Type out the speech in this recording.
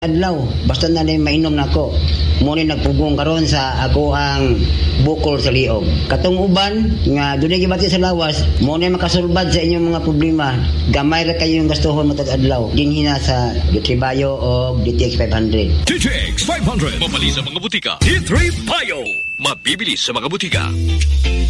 Adlaw, basta na lang mainom nako. Muna nagpugong karon sa ako ang bukol sa liog. Katong uban nga dunay gibati sa lawas, muna makasulbad sa inyong mga problema. Gamay ra kayong gastuhon matag adlaw. Dinhina sa Tribayo o DTX 500. DTX 500 mabali sa mga butika. D3 Bio mabibili sa mga butika.